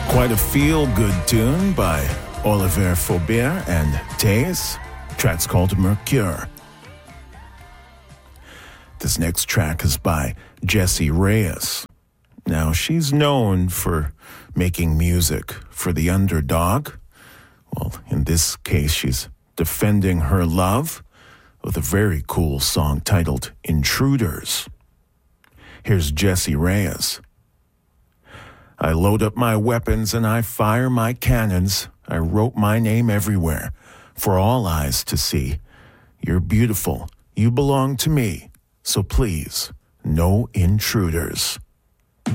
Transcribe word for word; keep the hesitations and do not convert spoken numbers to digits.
Quite a feel-good tune by Olivier Faubert and Thaïs. Track's called Mercure. This next track is by Jessie Reyez. Now, she's known for making music for the underdog. Well, in this case, she's defending her love with a very cool song titled Intruders. Here's Jessie Reyez. I load up my weapons and I fire my cannons. I wrote my name everywhere for all eyes to see. You're beautiful. You belong to me. So please, no intruders.